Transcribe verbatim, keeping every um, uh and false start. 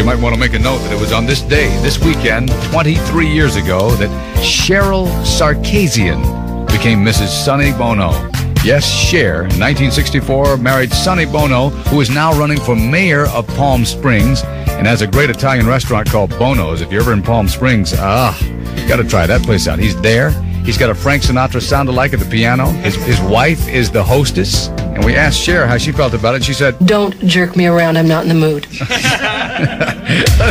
you might want to make a note that it was on this day, this weekend, twenty-three years ago, that Cheryl Sarkisian became Missus Sonny Bono. Yes, Cher, in nineteen sixty-four, married Sonny Bono, who is now running for mayor of Palm Springs and has a great Italian restaurant called Bono's. If you're ever in Palm Springs, ah, you got to try that place out. He's there. He's got a Frank Sinatra sound-alike at the piano. His, his wife is the hostess. And we asked Cher how she felt about it. She said, "Don't jerk me around. I'm not in the mood."